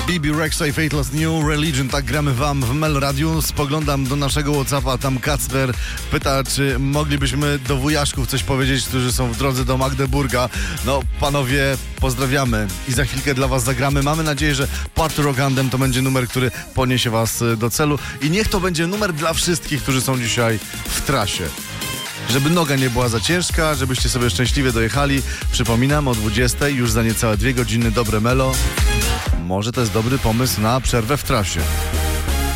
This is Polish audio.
BB Rexa i Fateless New Religion, tak gramy wam w Mel Radio. Spoglądam do naszego WhatsAppa, tam Kacper pyta, czy moglibyśmy do wujaszków coś powiedzieć, którzy są w drodze do Magdeburga. No, panowie, pozdrawiamy i za chwilkę dla was zagramy. Mamy nadzieję, że Party Rock Anthem to będzie numer, który poniesie was do celu i niech to będzie numer dla wszystkich, którzy są dzisiaj w trasie. Żeby noga nie była za ciężka, żebyście sobie szczęśliwie dojechali. Przypominam, o 20:00, już za niecałe 2 godziny, dobre melo. Może to jest dobry pomysł na przerwę w trasie.